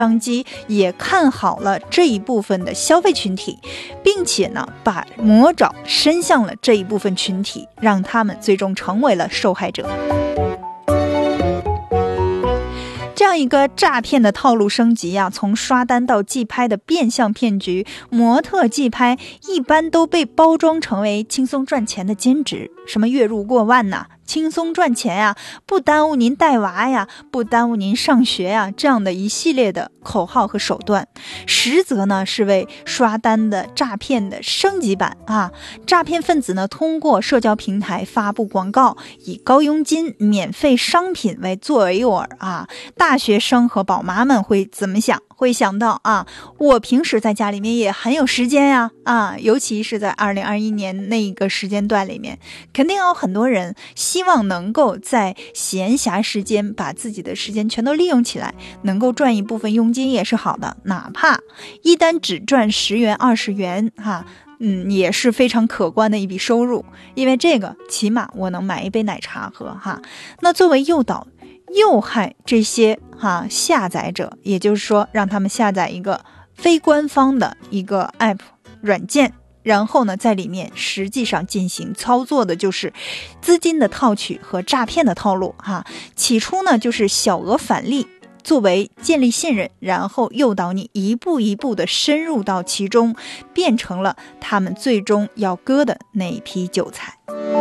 商机也看好了这一部分的消费群体，并且呢，把魔爪伸向了这一部分群体，让他们最终成为了受害者。这样一个诈骗的套路升级啊，从刷单到寄拍的变相骗局，模特寄拍一般都被包装成为轻松赚钱的兼职，什么月入过万呐，轻松赚钱呀，不耽误您带娃呀，不耽误您上学呀，这样的一系列的口号和手段，实则呢是为刷单的诈骗的升级版啊。诈骗分子呢通过社交平台发布广告，以高佣金、免费商品为作为诱饵啊。大学生和宝妈们会怎么想？会想到啊，我平时在家里面也很有时间呀，尤其是在2021年那一个时间段里面，肯定有很多人希望能够在闲暇时间把自己的时间全都利用起来，能够赚一部分佣金也是好的，哪怕一单只赚10元20元也是非常可观的一笔收入，因为这个起码我能买一杯奶茶喝哈。那作为诱导诱害这些下载者，也就是说让他们下载一个非官方的一个 app 软件，然后呢在里面实际上进行操作的就是资金的套取和诈骗的套路起初呢就是小额返利作为建立信任，然后诱导你一步一步的深入到其中，变成了他们最终要割的那一批韭菜。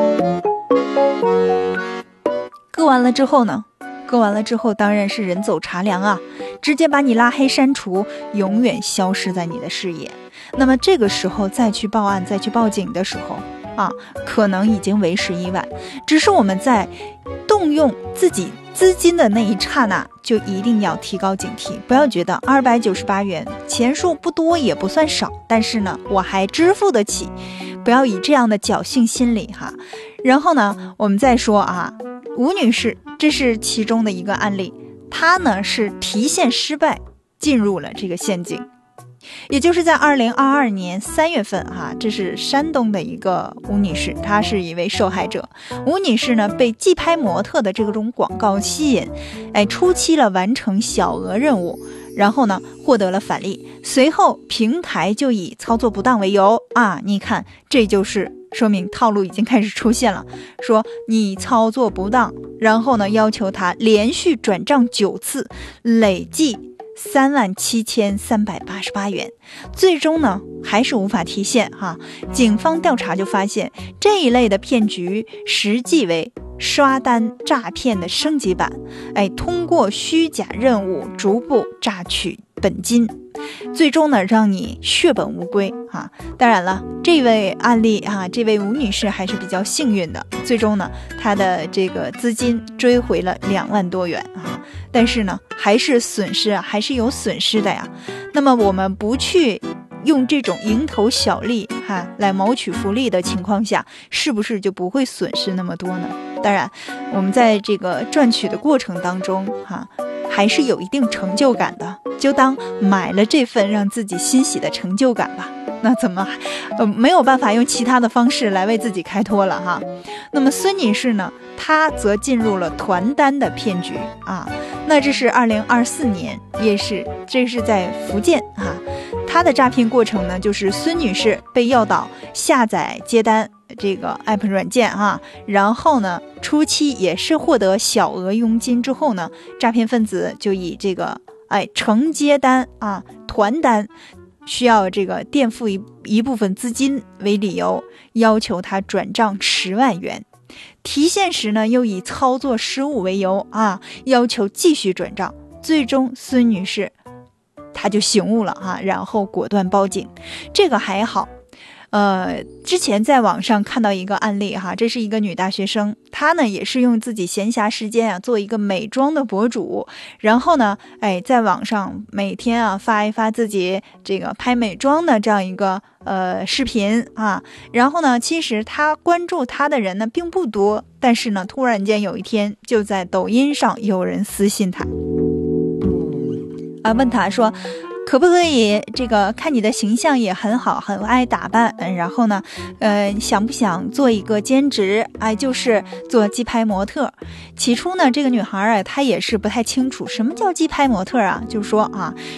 割完了之后呢，当然是人走茶凉啊，直接把你拉黑删除，永远消失在你的视野。那么这个时候再去报案再去报警的时候可能已经为时已晚。只是我们在动用自己资金的那一刹那，就一定要提高警惕，不要觉得298元钱数不多也不算少，但是呢我还支付得起，不要以这样的侥幸心理然后呢我们再说吴女士，这是其中的一个案例，她呢是提现失败进入了这个陷阱。也就是在2022年3月份这是山东的一个吴女士，她是一位受害者。吴女士呢被寄拍模特的这种广告吸引，初期了完成小额任务，然后呢获得了返利，随后平台就以操作不当为由你看这就是说明套路已经开始出现了，说你操作不当，然后呢要求他连续转账9次，累计37388元，最终呢还是无法提现警方调查就发现，这一类的骗局实际为刷单诈骗的升级版，通过虚假任务逐步榨取本金，最终呢让你血本无归当然了，这位案例这位吴女士还是比较幸运的，最终呢她的这个资金追回了2万多元但是呢还是有损失的呀。那么我们不去用这种蝇头小利来谋取福利的情况下，是不是就不会损失那么多呢？当然我们在这个赚取的过程当中还是有一定成就感的，就当买了这份让自己欣喜的成就感吧。那怎么没有办法用其他的方式来为自己开脱了那么孙女士呢，她则进入了团单的骗局那这是2024年，这是在福建她的诈骗过程呢，就是孙女士被诱导下载接单这个 app 软件然后呢初期也是获得小额佣金之后呢，诈骗分子就以这个承接单团单需要这个垫付一部分资金为理由，要求他转账10万元，提现时呢又以操作失误为由要求继续转账，最终孙女士她就醒悟了然后果断报警。这个还好，之前在网上看到一个案例这是一个女大学生，她呢也是用自己闲暇时间做一个美妆的博主，然后呢在网上每天发一发自己这个拍美妆的这样一个视频然后呢其实她关注她的人呢并不多，但是呢突然间有一天就在抖音上有人私信她问她说， 可不可以这个看你的形象也很好，很爱打扮，然后呢想不想做一个兼职，就是做鸡排模特。起初呢这个女孩她也是不太清楚什么叫鸡排模特啊，就是说